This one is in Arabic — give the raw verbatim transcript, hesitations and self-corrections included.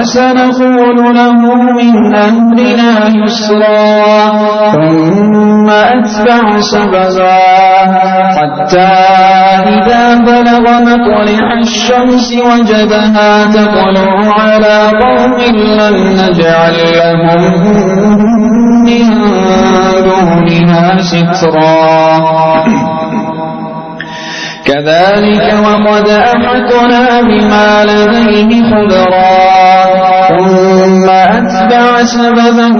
فسنقول له من أمرنا يسرا ثم أتبع سببا حتى إذا بلغ مطلع الشمس وجدها تطلع على قوم لم نجعل لهم من دونها سترا كذلك وقد أحطنا بما لديه خبرا ثم أتبع سببا